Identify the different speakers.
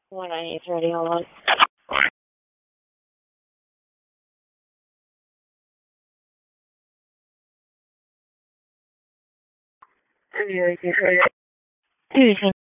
Speaker 1: When I need ready, hold on. Are you ready?